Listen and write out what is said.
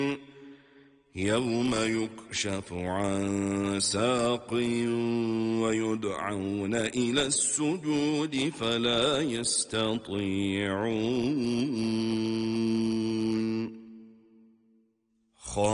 يوم يكشف عن ساق ويدعون إلى السجود فلا يستطيعون